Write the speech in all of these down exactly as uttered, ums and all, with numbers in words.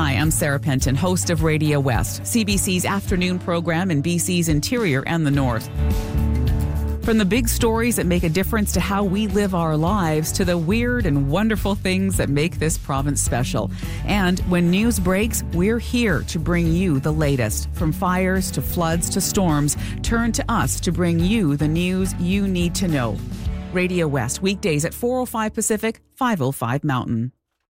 Hi, I'm Sarah Penton, host of Radio West, C B C's afternoon program in B C's interior and the north. From the big stories that make a difference to how we live our lives to the weird and wonderful things that make this province special. And when news breaks, we're here to bring you the latest. From fires to floods to storms, turn to us to bring you the news you need to know. Radio West, weekdays at four oh five Pacific, five oh five Mountain.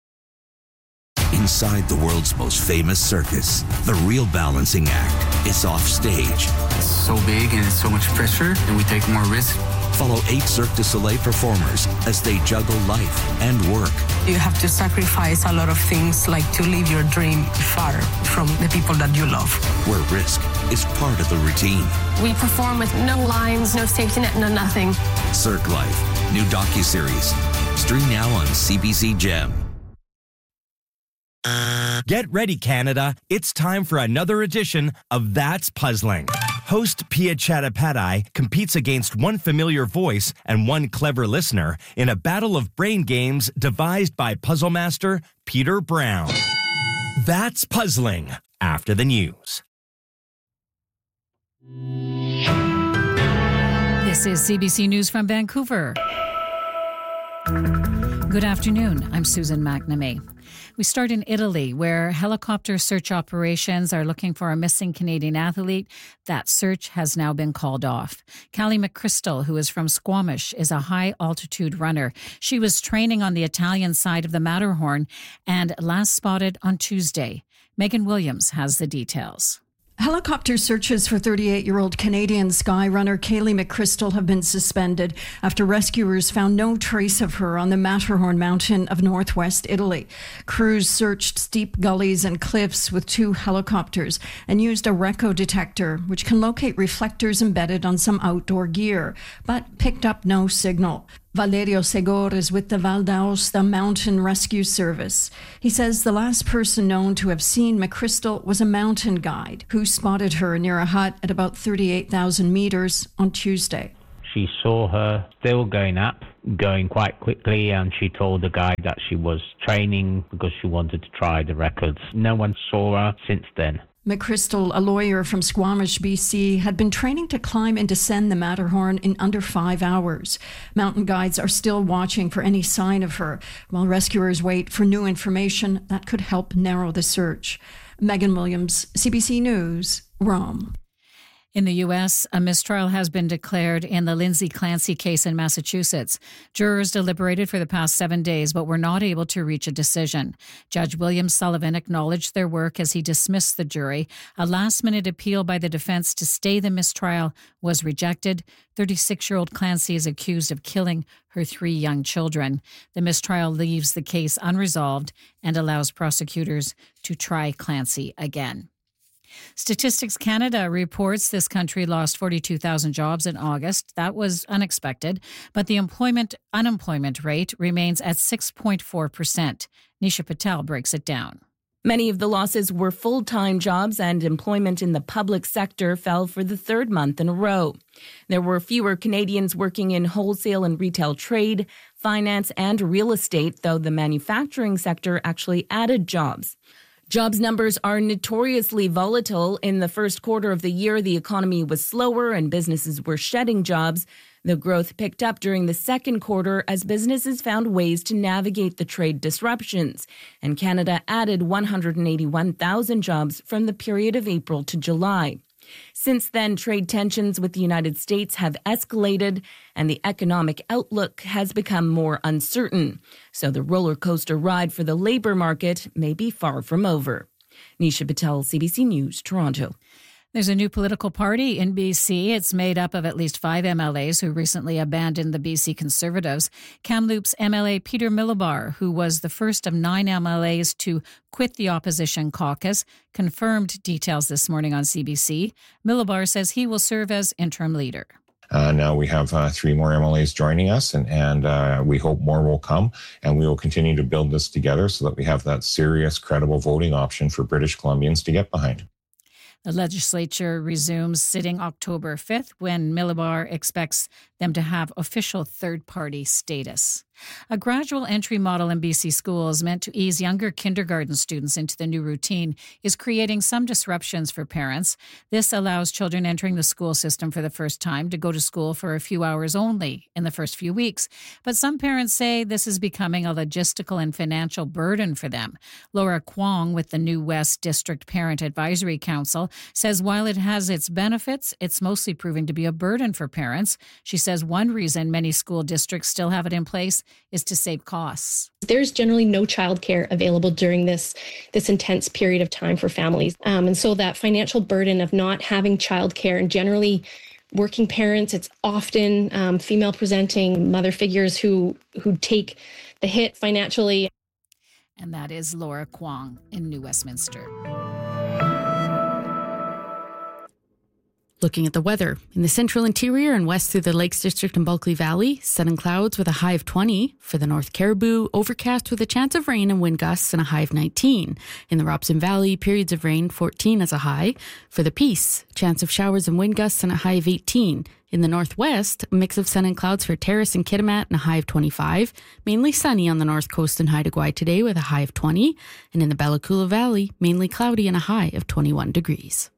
Inside the world's most famous circus, the real balancing act is off stage. It's so big and it's so much pressure, and we take more risk. Follow eight Cirque du Soleil performers as they juggle life and work. You have to sacrifice a lot of things, like to live your dream far from the people that you love. Where risk is part of the routine. We perform with no lines, no safety net, no nothing. Cirque Life, new docuseries. Stream now on C B C Gem. Get ready, Canada. It's time for another edition of That's Puzzling. Host Pia Chattopadhyay competes against one familiar voice and one clever listener in a battle of brain games devised by puzzle master Peter Brown. That's Puzzling, after the news. This is C B C News from Vancouver. Good afternoon. I'm Susan McNamee. We start in Italy, where helicopter search operations are looking for a missing Canadian athlete. That search has now been called off. Callie McChrystal, who is from Squamish, is a high-altitude runner. She was training on the Italian side of the Matterhorn and last spotted on Tuesday. Megan Williams has the details. Helicopter searches for thirty-eight-year-old Canadian sky runner Callie McChrystal have been suspended after rescuers found no trace of her on the Matterhorn mountain of northwest Italy. Crews searched steep gullies and cliffs with two helicopters and used a Reco detector, which can locate reflectors embedded on some outdoor gear, but picked up no signal. Valerio Segor is with the Val d'Aosta Mountain Rescue Service. He says the last person known to have seen McChrystal was a mountain guide who spotted her near a hut at about thirty-eight thousand meters on Tuesday. She saw her still going up, going quite quickly, and she told the guide that she was training because she wanted to try the records. No one saw her since then. McChrystal, a lawyer from Squamish, B C, had been training to climb and descend the Matterhorn in under five hours. Mountain guides are still watching for any sign of her, while rescuers wait for new information that could help narrow the search. Megan Williams, C B C News, Rome. In the U S, a mistrial has been declared in the Lindsay Clancy case in Massachusetts. Jurors deliberated for the past seven days but were not able to reach a decision. Judge William Sullivan acknowledged their work as he dismissed the jury. A last-minute appeal by the defense to stay the mistrial was rejected. thirty-six-year-old Clancy is accused of killing her three young children. The mistrial leaves the case unresolved and allows prosecutors to try Clancy again. Statistics Canada reports this country lost forty-two thousand jobs in August. That was unexpected, but the employment unemployment rate remains at six point four percent. Nisha Patel breaks it down. Many of the losses were full-time jobs, and employment in the public sector fell for the third month in a row. There were fewer Canadians working in wholesale and retail trade, finance, and real estate, though the manufacturing sector actually added jobs. Jobs numbers are notoriously volatile. In the first quarter of the year, the economy was slower and businesses were shedding jobs. The growth picked up during the second quarter as businesses found ways to navigate the trade disruptions. And Canada added one hundred eighty-one thousand jobs from the period of April to July. Since then, trade tensions with the United States have escalated and the economic outlook has become more uncertain. So the roller coaster ride for the labour market may be far from over. Nisha Patel, C B C News, Toronto. There's a new political party in B C. It's made up of at least five M L As who recently abandoned the B C Conservatives. Kamloops M L A Peter Milobar, who was the first of nine M L As to quit the opposition caucus, confirmed details this morning on C B C. Milobar says he will serve as interim leader. Uh, now we have uh, three more M L As joining us, and, and uh, we hope more will come, and we will continue to build this together so that we have that serious, credible voting option for British Columbians to get behind. The legislature resumes sitting October fifth when Milobar expects them to have official third-party status. A gradual entry model in B C schools meant to ease younger kindergarten students into the new routine is creating some disruptions for parents. This allows children entering the school system for the first time to go to school for a few hours only in the first few weeks. But some parents say this is becoming a logistical and financial burden for them. Laura Kwong with the New West District Parent Advisory Council says while it has its benefits, it's mostly proving to be a burden for parents. She says one reason many school districts still have it in place is to save costs. There's generally no childcare available during this, this intense period of time for families. Um, and so that financial burden of not having childcare, and generally working parents, it's often um, female presenting mother figures who, who take the hit financially. And that is Laura Kwong in New Westminster. Looking at the weather. In the central interior and west through the Lakes District and Bulkley Valley, sun and clouds with a high of twenty. For the North Caribou, overcast with a chance of rain and wind gusts and a high of nineteen. In the Robson Valley, periods of rain, fourteen as a high. For the Peace, chance of showers and wind gusts and a high of eighteen. In the northwest, a mix of sun and clouds for Terrace and Kitimat and a high of twenty-five. Mainly sunny on the north coast and Haida Gwaii today with a high of twenty. And in the Bella Coola Valley, mainly cloudy and a high of twenty-one degrees.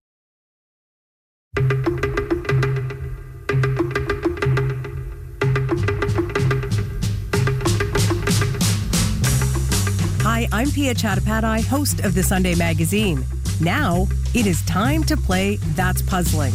Hi, I'm Pia Chattopadhyay, host of the Sunday Magazine. Now, it is time to play That's Puzzling.